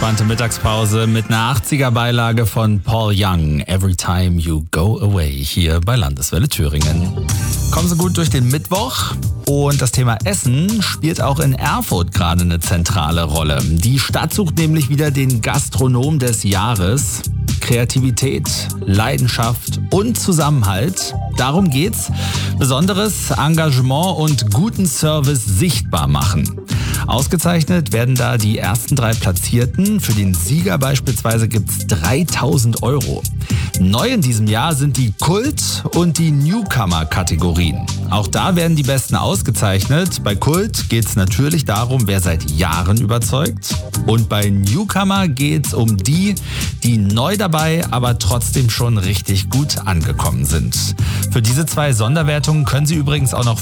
entspannte Mittagspause mit einer 80er-Beilage von Paul Young. Every Time You Go Away hier bei Landeswelle Thüringen. Kommen Sie gut durch den Mittwoch. Und das Thema Essen spielt auch in Erfurt gerade eine zentrale Rolle. Die Stadt sucht nämlich wieder den Gastronom des Jahres. Kreativität, Leidenschaft und Zusammenhalt. Darum geht's. Besonderes Engagement und guten Service sichtbar machen. Ausgezeichnet werden da die ersten 3 Platzierten. Für den Sieger beispielsweise gibt's 3.000 €. Neu in diesem Jahr sind die Kult- und die Newcomer-Kategorien. Auch da werden die Besten ausgezeichnet. Bei Kult geht's natürlich darum, wer seit Jahren überzeugt. Und bei Newcomer geht's um die neu dabei, aber trotzdem schon richtig gut angekommen sind. Für diese 2 Sonderwertungen können Sie übrigens auch noch